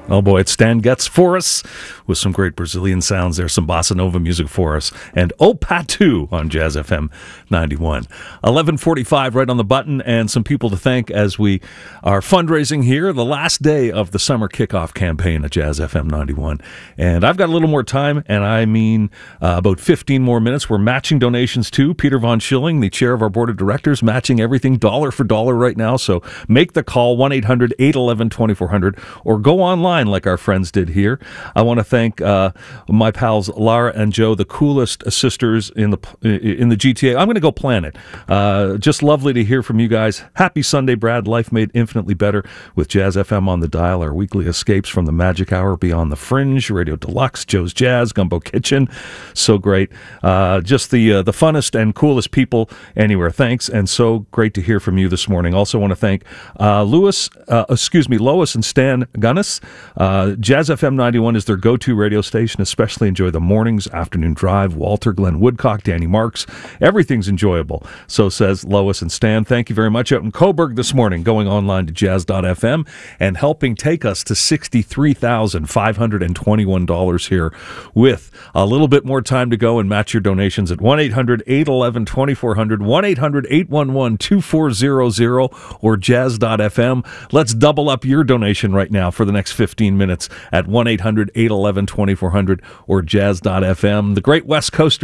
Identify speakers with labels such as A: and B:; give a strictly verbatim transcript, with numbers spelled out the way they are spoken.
A: Oh boy, it's Stan Getz for us with some great Brazilian sounds there, some bossa nova music for us, and O Patu on Jazz F M ninety-one. eleven forty-five right on the button, and some people to thank as we are fundraising here, the last day of the summer kickoff campaign at Jazz F M ninety-one. And I've got a little more time, and I mean uh, about fifteen more minutes. We're matching donations too. Peter Von Schilling, the chair of our board of directors, matching everything dollar for dollar right now. So make the call, one eight hundred eight one one two four zero zero, or go online like our friends did here. I want to thank uh, my pals Lara and Joe, the coolest sisters in the in the G T A. I'm going to go plan it. Uh, just lovely to hear from you guys. Happy Sunday, Brad. Life made infinitely better with Jazz F M on the dial. Our weekly escapes from the magic hour, Beyond the Fringe, Radio Deluxe, Joe's Jazz, Gumbo Kitchen. So great. Uh, just the uh, the funnest and coolest people anywhere. Thanks, and so great to hear from you this morning. Also want to thank uh, Lewis, uh, excuse me, Lois and Stan Gunnis. Uh, Jazz F M ninety-one is their go-to radio station. Especially enjoy the mornings, afternoon drive. Walter, Glenn Woodcock, Danny Marks. Everything's enjoyable. So says Lois and Stan. Thank you very much out in Coburg this morning, going online to jazz dot f m and helping take us to sixty-three thousand five hundred twenty-one dollars here with a little bit more time to go, and match your donations at one eight hundred eight one one two four zero zero, one eight hundred eight one one two four zero zero, or jazz dot f m. Let's double up your donation right now for the next fifteen minutes at one eight hundred eight one one two four zero zero or jazz dot f m. The Great West Coast